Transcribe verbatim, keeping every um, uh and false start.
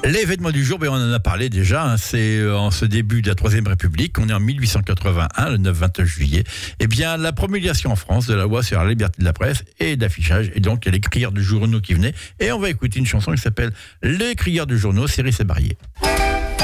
L'événement du jour, ben on en a parlé déjà, hein, c'est en ce début de la Troisième République, on est en mille huit cent quatre-vingt-un, le neuf vingt juillet. Eh bien, la promulgation en France de la loi sur la liberté de la presse et d'affichage, et donc il y a les crieurs de journaux qui venaient, et on va écouter une chanson qui s'appelle Les crieurs de journaux, Cyril Sabarié.